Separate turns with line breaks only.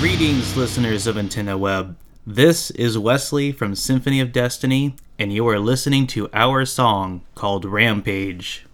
Greetings, listeners of Nintendo Web. This is Wesley from Symphony of Destiny, and you are listening to our song called Rampage.